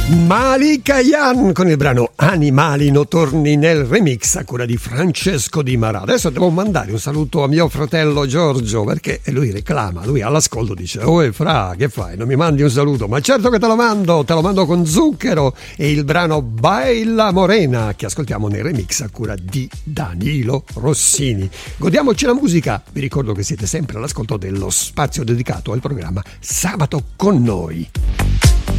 Malika Yan con il brano Animali Notturni nel remix a cura di Francesco Di Marà. Adesso devo mandare un saluto a mio fratello Giorgio, perché lui reclama, lui all'ascolto dice: "Oh Fra, che fai? Non mi mandi un saluto?" Ma certo che te lo mando con zucchero, e il brano Baila Morena che ascoltiamo nel remix a cura di Danilo Rossini. Godiamoci la musica. Vi ricordo che siete sempre all'ascolto dello spazio dedicato al programma Sabato con noi.